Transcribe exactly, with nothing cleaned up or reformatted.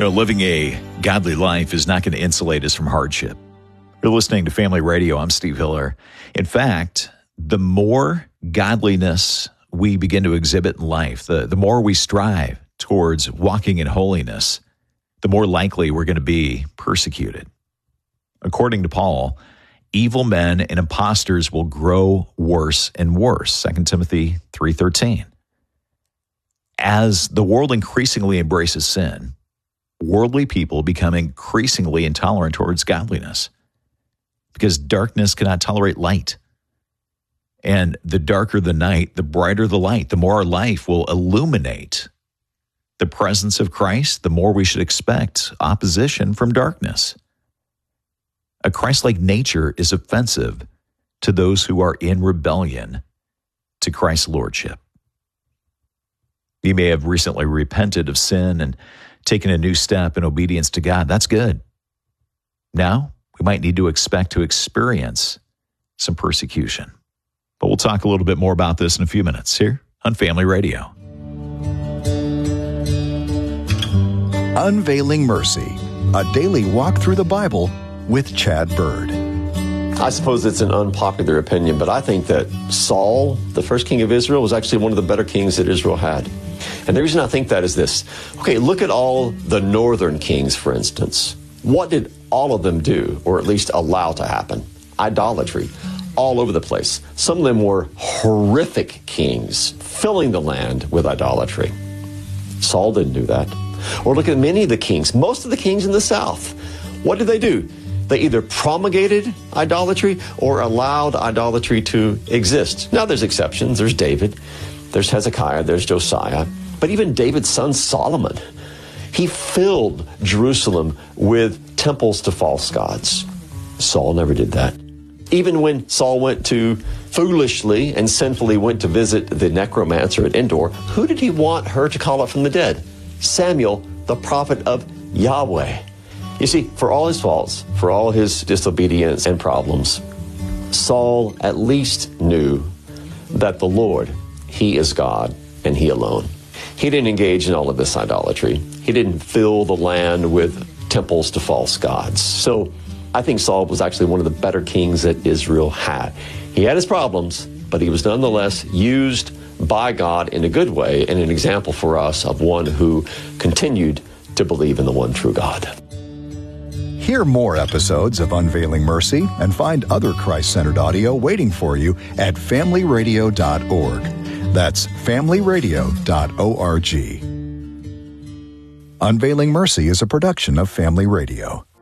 know, living a godly life is not going to insulate us from hardship. You're listening to Family Radio. I'm Steve Hiller. In fact, the more godliness we begin to exhibit in life, the, the more we strive towards walking in holiness, the more likely we're going to be persecuted. According to Paul, evil men and impostors will grow worse and worse, Second Timothy three thirteen. As the world increasingly embraces sin, worldly people become increasingly intolerant towards godliness because darkness cannot tolerate light. And the darker the night, the brighter the light. The more our life will illuminate the presence of Christ, the more we should expect opposition from darkness. A Christ-like nature is offensive to those who are in rebellion to Christ's lordship. You may have recently repented of sin and taken a new step in obedience to God. That's good. Now, we might need to expect to experience some persecution. But we'll talk a little bit more about this in a few minutes here on Family Radio. Unveiling Mercy, a daily walk through the Bible with Chad Bird. I suppose it's an unpopular opinion, but I think that Saul, the first king of Israel, was actually one of the better kings that Israel had. And the reason I think that is this. Okay, look at all the northern kings, for instance. What did all of them do, or at least allow to happen? Idolatry, all over the place. Some of them were horrific kings, filling the land with idolatry. Saul didn't do that. Or look at many of the kings, most of the kings in the south. What did they do? They either promulgated idolatry or allowed idolatry to exist. Now, there's exceptions. There's David, there's Hezekiah, there's Josiah. But even David's son Solomon, he filled Jerusalem with temples to false gods. Saul never did that. Even when Saul went to, foolishly and sinfully went to visit the necromancer at Endor, who did he want her to call up from the dead? Samuel, the prophet of Yahweh. You see, for all his faults, for all his disobedience and problems, Saul at least knew that the Lord, he is God and he alone. He didn't engage in all of this idolatry. He didn't fill the land with temples to false gods. So I think Saul was actually one of the better kings that Israel had. He had his problems, but he was nonetheless used by God in a good way and an example for us of one who continued to believe in the one true God. Hear more episodes of Unveiling Mercy and find other Christ-centered audio waiting for you at family radio dot org. That's family radio dot org. Unveiling Mercy is a production of Family Radio.